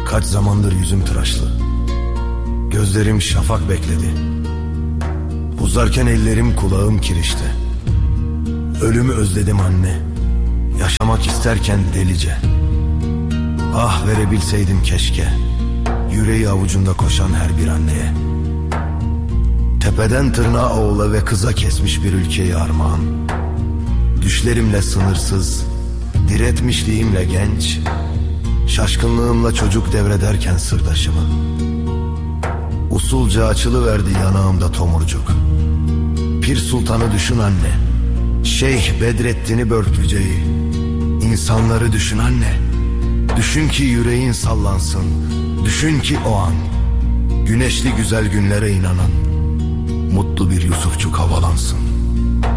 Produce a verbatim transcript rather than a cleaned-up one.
Kaç zamandır yüzüm tıraşlı, gözlerim şafak bekledi. Uzarken ellerim kulağım kirişti. Ölümü özledim anne, yaşamak isterken delice. Ah verebilseydim keşke, yüreği avucunda koşan her bir anneye. Tepeden tırnağa oğula ve kıza kesmiş bir ülkeyi armağan. Düşlerimle sınırsız, diretmişliğimle genç, şaşkınlığımla çocuk devrederken sırdaşımı. Usulca açılıverdi yanağımda tomurcuk. Pir Sultan'ı düşün anne, Şeyh Bedrettin'i Börklüce'yi. İnsanları düşün anne, düşün ki yüreğin sallansın. Düşün ki o an güneşli güzel günlere inanan mutlu bir Yusufçuk havalansın.